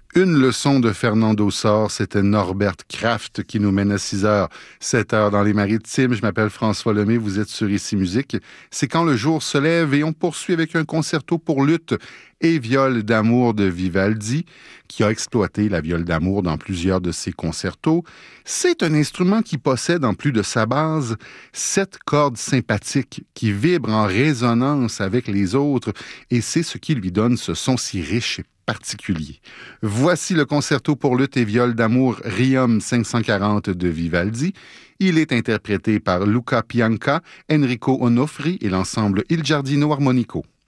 Une leçon de Fernando Sor, c'était Norbert Kraft qui nous mène à 6h, 7h dans les Maritimes. Je m'appelle François Lemay, vous êtes sur Ici Musique. C'est quand le jour se lève et on poursuit avec un concerto pour luth et viol d'amour de Vivaldi, qui a exploité la viole d'amour dans plusieurs de ses concertos. C'est un instrument qui possède, en plus de sa base, 7 cordes sympathiques qui vibrent en résonance avec les autres, et c'est ce qui lui donne ce son si riche et particulier. Voici le concerto pour luth et viol d'amour Requiem 540 de Vivaldi. Il est interprété par Luca Pianca, Enrico Onofri et l'ensemble Il Giardino Armonico.